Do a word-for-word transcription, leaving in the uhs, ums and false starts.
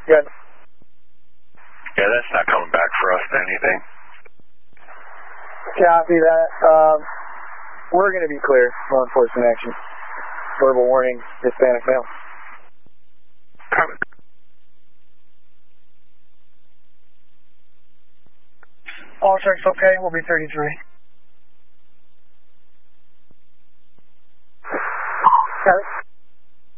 Good. Yeah, that's not coming back for us to anything. Copy that. Um, we're going to be clear. Law enforcement action. Verbal warning, Hispanic male. Copy. All checks okay. We'll be thirty-three. Got it.